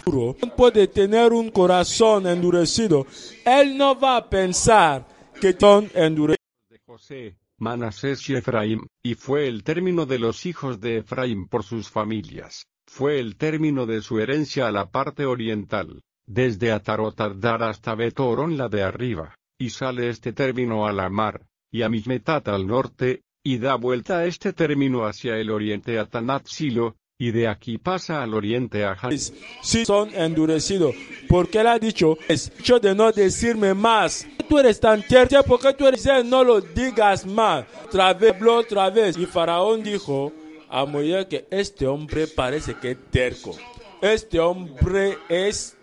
puede tener un corazón endurecido, él no va a pensar que son endurecidos. De José, Manasés y Efraín, y fue el término de los hijos de Efraín por sus familias, fue el término de su herencia a la parte oriental, desde Atarotardar hasta Betorón la de arriba, y sale este término a la mar, y a Migmetat al norte, y da vuelta a este término hacia el oriente a Tanat Silo, y de aquí pasa al oriente a Han. Si son endurecidos, porque él ha dicho, es hecho de no decirme más. Tú eres tan terco, porque tú eres, no lo digas más. Otra vez. Y Faraón dijo a Moisés que este hombre parece que es terco. Este hombre es